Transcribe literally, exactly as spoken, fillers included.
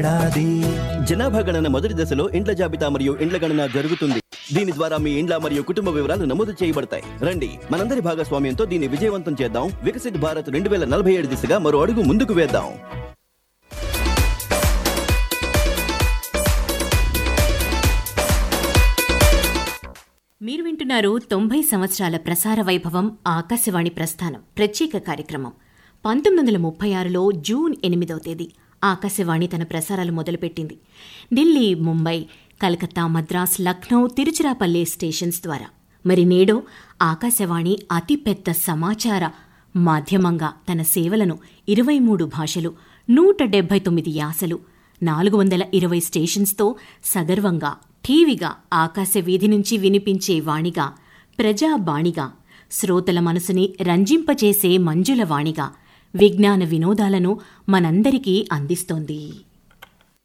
జనాభా గణన మొదటి దశలో ఇండ్ల జాబితా మరియు ఇండ్ల గణన జరుగుతుంది. దీని ద్వారా మీ ఇండ్ల మరియు కుటుంబ వివరాలు నమోదు చేయబడతాయి. రండి, మనందరి భాగస్వామ్యంతో దీన్ని విజయవంతం చేద్దాం. వికసిత్ భారత్ రెండు వేల నలభై ఏడు దిశగా మరో అడుగు ముందుకు వేద్దాం. మీరు వింటున్నారు తొంభై సంవత్సరాల ప్రసార వైభవం ఆకాశవాణి ప్రస్థానం ప్రత్యేక కార్యక్రమం. పంతొమ్మిది వందల ముప్పై ఆరులో జూన్ ఎనిమిదవ తేదీ ఆకాశవాణి తన ప్రసారాలు మొదలుపెట్టింది. ఢిల్లీ, ముంబై, కలకత్తా, మద్రాస్, లక్నో, తిరుచిరాపల్లి స్టేషన్స్ ద్వారా. మరి నేడో ఆకాశవాణి అతిపెద్ద సమాచార మాధ్యమంగా తన సేవలను ఇరవై మూడు భాషలు, నూట డెబ్బై తొమ్మిది యాసలు, నాలుగు వందల ఇరవై స్టేషన్స్తో సగర్వంగా ఠీవిగా ఆకాశ వీధి నుంచి వినిపించే వాణిగా, ప్రజాబాణిగా, శ్రోతల మనసుని రంజింపచేసే మంజుల వాణిగా విజ్ఞాన వినోదాలను మనందరికీ అందిస్తోంది.